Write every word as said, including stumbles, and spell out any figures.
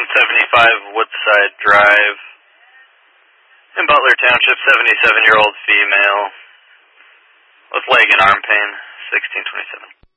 seventy-five Woodside Drive in Butler Township, seventy-seven-year-old female with leg and arm pain, sixteen twenty-seven.